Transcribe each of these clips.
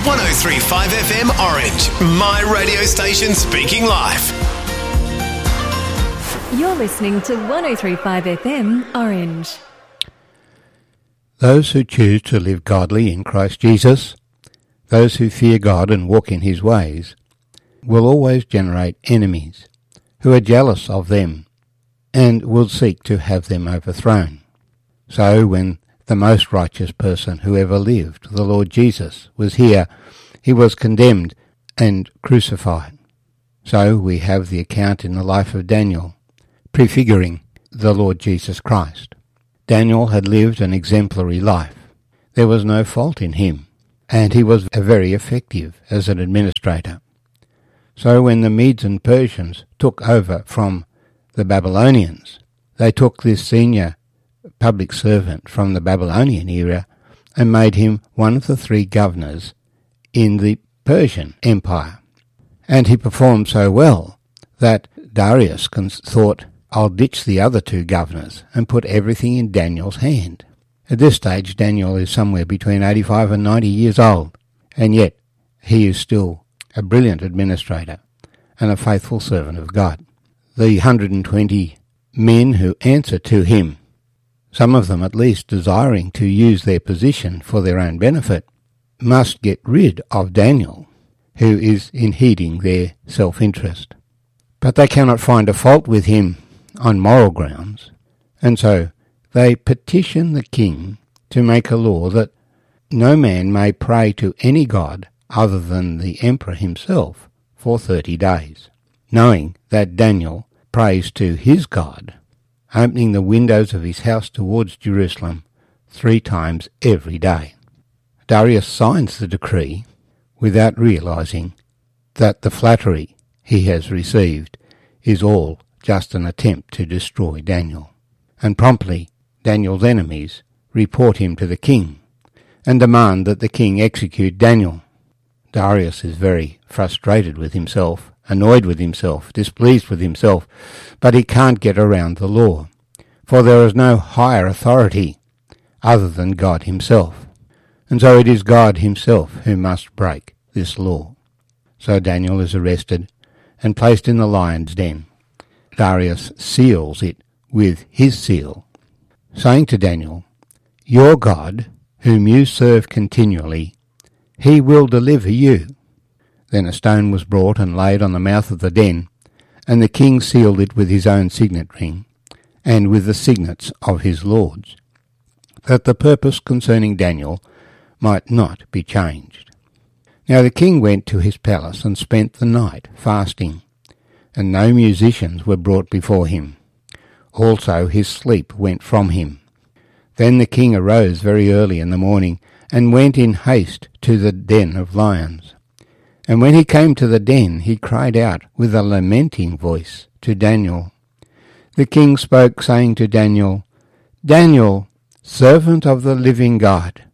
103.5 FM Orange, my radio station speaking life. You're listening to 103.5 FM Orange. Those who choose to live godly in Christ Jesus, those who fear God and walk in his ways, will always generate enemies who are jealous of them and will seek to have them overthrown. So when the most righteous person who ever lived, the Lord Jesus, was here, he was condemned and crucified. So we have the account in the life of Daniel, prefiguring the Lord Jesus Christ. Daniel had lived an exemplary life. There was no fault in him, and he was very effective as an administrator. So when the Medes and Persians took over from the Babylonians, they took this senior public servant from the Babylonian era and made him one of the 3 governors in the Persian Empire. And he performed so well that Darius thought, I'll ditch the other 2 governors and put everything in Daniel's hand. At this stage, Daniel is somewhere between 85 and 90 years old, and yet he is still a brilliant administrator and a faithful servant of God. The 120 men who answer to him, some of them at least desiring to use their position for their own benefit, must get rid of Daniel, who is impeding their self-interest. But they cannot find a fault with him on moral grounds, and so they petition the king to make a law that no man may pray to any god other than the emperor himself for 30 days, knowing that Daniel prays to his God, opening the windows of his house towards Jerusalem 3 times every day. Darius signs the decree without realizing that the flattery he has received is all just an attempt to destroy Daniel. And promptly Daniel's enemies report him to the king and demand that the king execute Daniel. Darius is very frustrated with himself, annoyed with himself, displeased with himself, but he can't get around the law, for there is no higher authority other than God himself. And so it is God himself who must break this law. So Daniel is arrested and placed in the lion's den. Darius seals it with his seal, saying to Daniel, Your God, whom you serve continually, he will deliver you. Then a stone was brought and laid on the mouth of the den, and the king sealed it with his own signet ring, and with the signets of his lords, that the purpose concerning Daniel might not be changed. Now the king went to his palace and spent the night fasting, and no musicians were brought before him. Also his sleep went from him. Then the king arose very early in the morning, and went in haste to the den of lions. And when he came to the den, he cried out with a lamenting voice to Daniel. The king spoke, saying to Daniel, Daniel, servant of the living God,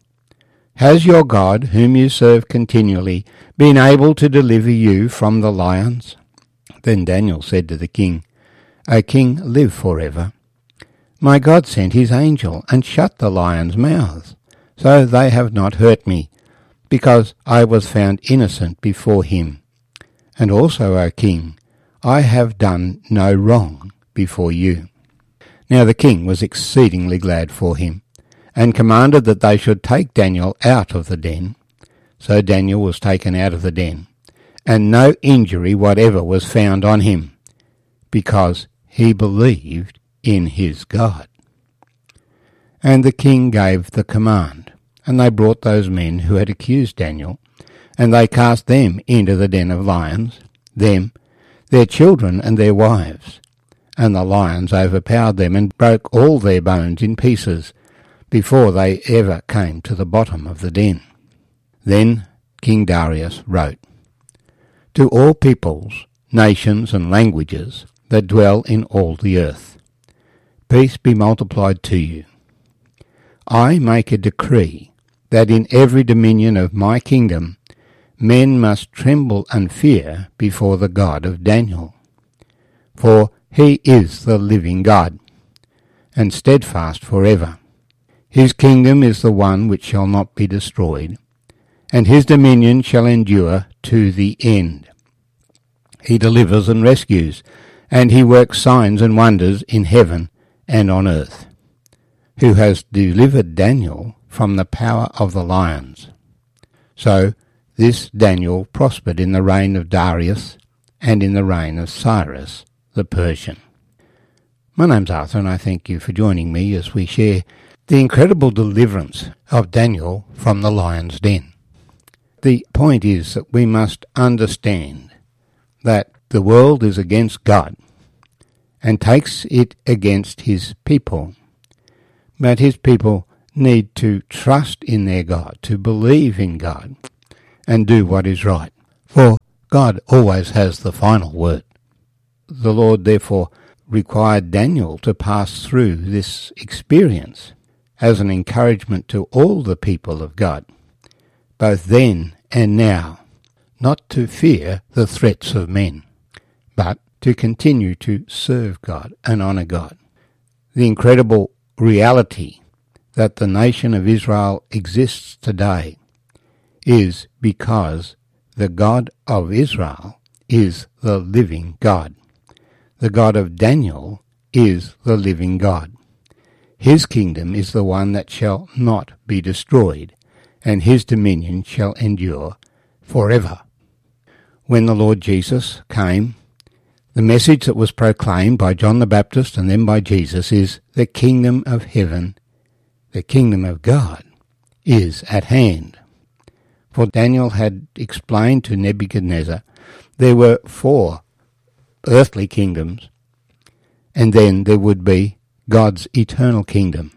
has your God, whom you serve continually, been able to deliver you from the lions? Then Daniel said to the king, O king, live forever. My God sent his angel and shut the lions' mouths, so they have not hurt me, because I was found innocent before him. And also, O king, I have done no wrong before you. Now the king was exceedingly glad for him, and commanded that they should take Daniel out of the den. So Daniel was taken out of the den, and no injury whatever was found on him, because he believed in his God. And the king gave the command, and they brought those men who had accused Daniel, and they cast them into the den of lions, them, their children and their wives. And the lions overpowered them and broke all their bones in pieces, before they ever came to the bottom of the den. Then King Darius wrote, To all peoples, nations, and languages that dwell in all the earth, peace be multiplied to you. I make a decree that in every dominion of my kingdom men must tremble and fear before the God of Daniel. For he is the living God, and steadfast forever. His kingdom is the one which shall not be destroyed, and his dominion shall endure to the end. He delivers and rescues, and he works signs and wonders in heaven and on earth, who has delivered Daniel from the power of the lions. So this Daniel prospered in the reign of Darius and in the reign of Cyrus the Persian. My name's Arthur, and I thank you for joining me as we share the incredible deliverance of Daniel from the lion's den. The point is that we must understand that the world is against God and takes it against his people. But his people need to trust in their God, to believe in God, and do what is right. For God always has the final word. The Lord therefore required Daniel to pass through this experience as an encouragement to all the people of God, both then and now, not to fear the threats of men, but to continue to serve God and honour God. The incredible reality that the nation of Israel exists today is because the God of Israel is the living God. The God of Daniel is the living God. His kingdom is the one that shall not be destroyed, and his dominion shall endure forever. When the Lord Jesus came, the message that was proclaimed by John the Baptist and then by Jesus is the kingdom of heaven, the kingdom of God, is at hand. For Daniel had explained to Nebuchadnezzar there were 4 earthly kingdoms, and then there would be God's eternal kingdom.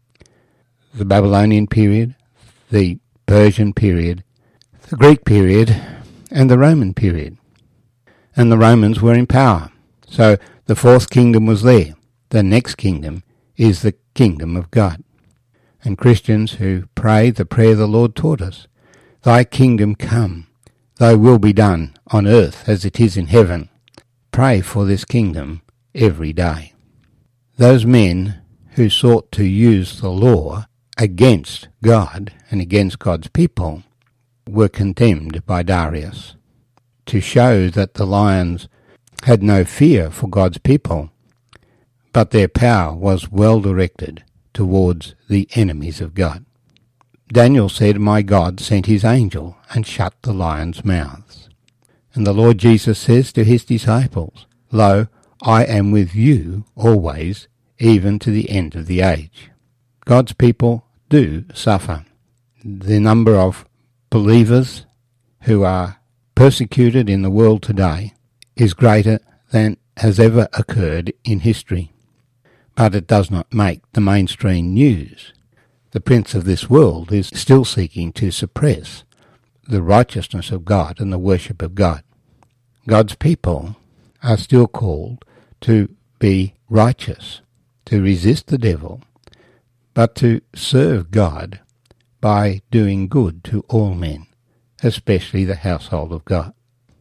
The Babylonian period, the Persian period, the Greek period, and the Roman period. And the Romans were in power, so the 4th kingdom was there. The next kingdom is the kingdom of God. And Christians who pray the prayer the Lord taught us, Thy kingdom come, Thy will be done on earth as it is in heaven. Pray for this kingdom every day. Those men who sought to use the law against God and against God's people were condemned by Darius to show that the lions had no fear for God's people, but their power was well directed towards the enemies of God. Daniel said, My God sent his angel and shut the lions' mouths. And the Lord Jesus says to his disciples, Lo, I am with you always, even to the end of the age. God's people do suffer. The number of believers who are persecuted in the world today is greater than has ever occurred in history. But it does not make the mainstream news. The prince of this world is still seeking to suppress the righteousness of God and the worship of God. God's people are still called to be righteous, to resist the devil, but to serve God by doing good to all men, especially the household of God,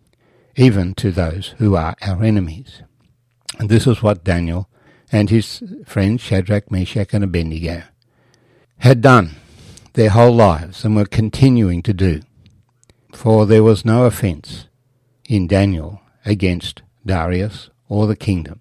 even to those who are our enemies. And this is what Daniel and his friends Shadrach, Meshach and Abednego had done their whole lives and were continuing to do. For there was no offence in Daniel against Darius or the kingdom,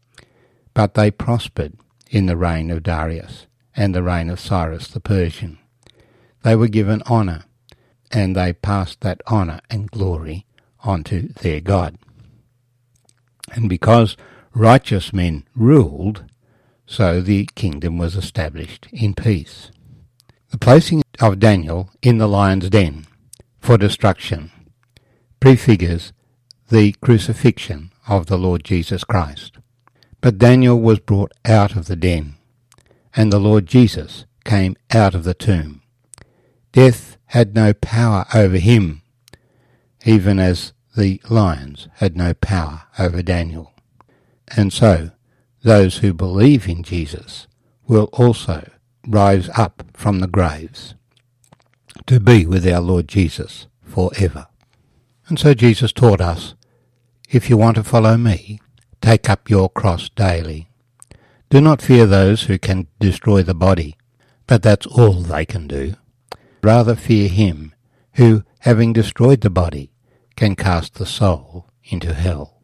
but they prospered in the reign of Darius and the reign of Cyrus the Persian. They were given honour, and they passed that honour and glory onto their God. And because righteous men ruled, so the kingdom was established in peace. The placing of Daniel in the lion's den for destruction prefigures the crucifixion of the Lord Jesus Christ. But Daniel was brought out of the den, and the Lord Jesus came out of the tomb. Death had no power over him, even as the lions had no power over Daniel. And so, those who believe in Jesus will also rise up from the graves to be with our Lord Jesus forever. And so Jesus taught us, if you want to follow me, take up your cross daily. Do not fear those who can destroy the body, but that's all they can do. Rather fear him who, having destroyed the body, can cast the soul into hell.